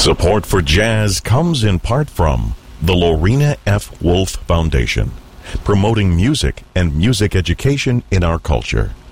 Support for jazz comes in part from the Lorena F. Wolf Foundation, promoting music and music education in our culture.